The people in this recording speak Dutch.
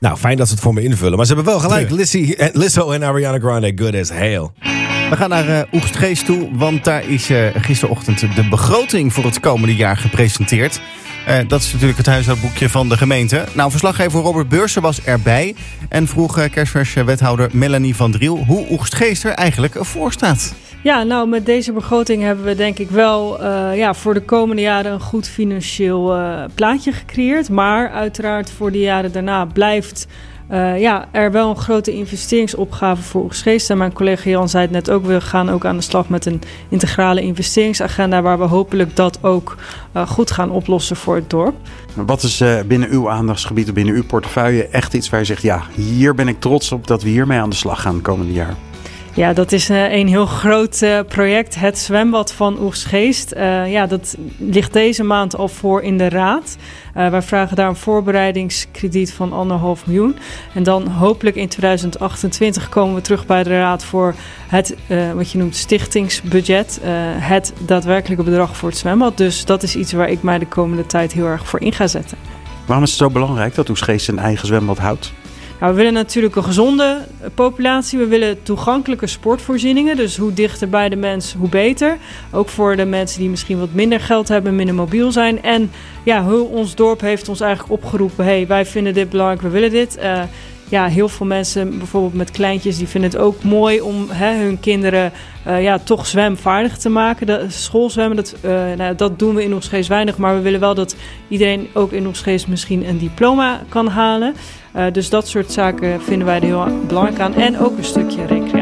Nou, fijn dat ze het voor me invullen. Maar ze hebben wel gelijk. Lizzo en Ariana Grande, good as hell. We gaan naar Oegstgeest toe, want daar is gisterochtend de begroting voor het komende jaar gepresenteerd. Dat is natuurlijk het huishoudboekje van de gemeente. Nou, verslaggever Robert Beursen was erbij en vroeg kerstverse wethouder Melanie van Driel hoe Oegstgeest er eigenlijk voor staat. Ja, nou, met deze begroting hebben we denk ik wel voor de komende jaren een goed financieel plaatje gecreëerd. Maar uiteraard voor de jaren daarna blijft er wel een grote investeringsopgave voor Oegstgeest. En mijn collega Jan zei het net ook, we gaan ook aan de slag met een integrale investeringsagenda waar we hopelijk dat ook goed gaan oplossen voor het dorp. Wat is binnen uw aandachtsgebied of binnen uw portefeuille echt iets waar je zegt, ja, hier ben ik trots op dat we hiermee aan de slag gaan het komende jaar? Ja, dat is een heel groot project, het zwembad van Oegstgeest. Dat ligt deze maand al voor in de raad. Wij vragen daar een voorbereidingskrediet van 1,5 miljoen. En dan hopelijk in 2028 komen we terug bij de raad voor het, wat je noemt, stichtingsbudget. Het daadwerkelijke bedrag voor het zwembad. Dus dat is iets waar ik mij de komende tijd heel erg voor in ga zetten. Waarom is het zo belangrijk dat Oegstgeest zijn eigen zwembad houdt? Nou, we willen natuurlijk een gezonde populatie. We willen toegankelijke sportvoorzieningen. Dus hoe dichter bij de mens, hoe beter. Ook voor de mensen die misschien wat minder geld hebben, minder mobiel zijn. En ons dorp heeft ons eigenlijk opgeroepen. Hey, wij vinden dit belangrijk, we willen dit. Heel veel mensen, bijvoorbeeld met kleintjes, die vinden het ook mooi om hun kinderen toch zwemvaardig te maken. Schoolzwemmen, dat doen we in Oegstgeest weinig. Maar we willen wel dat iedereen ook in Oegstgeest misschien een diploma kan halen. Dus dat soort zaken vinden wij er heel belangrijk aan. En ook een stukje recreatie.